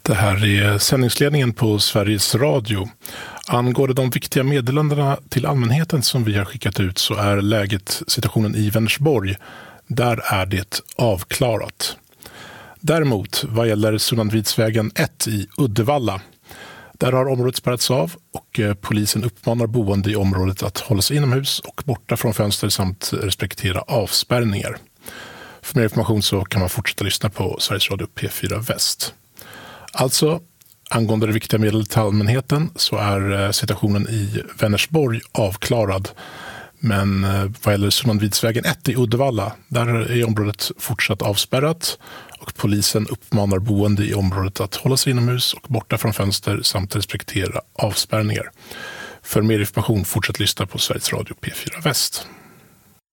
Det här är sändningsledningen på Sveriges Radio. Angående de viktiga meddelandena till allmänheten som vi har skickat ut så är situationen i Vänersborg. Där är det avklarat. Däremot, vad gäller Sunnanvidsvägen 1 i Uddevalla, där har området spärrats av och polisen uppmanar boende i området att hålla sig inomhus och borta från fönster samt respektera avspärrningar. För mer information så kan man fortsätta lyssna på Sveriges Radio P4 Väst. Alltså, angående det viktiga meddelandet till allmänheten så är situationen i Vänersborg avklarad. Men vad gäller Sunnanvidsvägen 1 i Uddevalla, där är området fortsatt avspärrat och polisen uppmanar boende i området att hålla sig inomhus och borta från fönster samt respektera avspärrningar. För mer information fortsätt lyssna på Sveriges Radio P4 Väst.